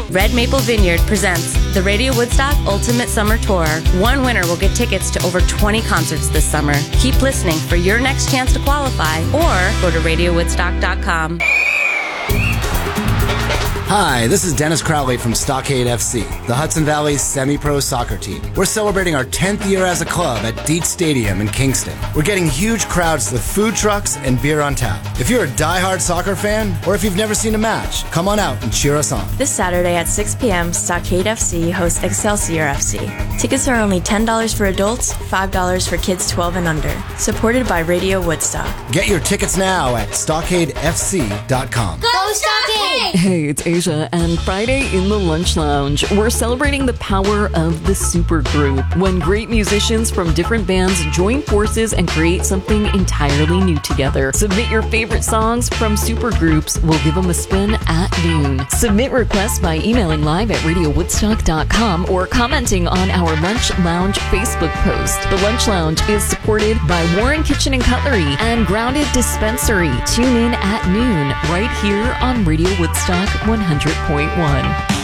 Red Maple Vineyard presents the Radio Woodstock Ultimate Summer Tour. One winner will get tickets to over 20 concerts this summer. Keep listening for your next chance to qualify or go to radiowoodstock.com. Hi, this is Dennis Crowley from Stockade FC, the Hudson Valley's semi-pro soccer team. We're celebrating our 10th year as a club at Dietz Stadium in Kingston. We're getting huge crowds with food trucks and beer on tap. If you're a diehard soccer fan, or if you've never seen a match, come on out and cheer us on. This Saturday at 6 p.m., Stockade FC hosts Excelsior FC. Tickets are only $10 for adults, $5 for kids 12 and under. Supported by Radio Woodstock. Get your tickets now at stockadefc.com. Go Stockade! Hey, it's Asia, and Friday in the Lunch Lounge, we're celebrating the power of the supergroup. When great musicians from different bands join forces and create something entirely new together. Submit your favorite songs from supergroups. We'll give them a spin at noon. Submit requests by emailing live at radiowoodstock.com or commenting on our Lunch Lounge Facebook post. The Lunch Lounge is supported by Warren Kitchen and Cutlery and Grounded Dispensary. Tune in at noon right here on Radio Woodstock 100.1.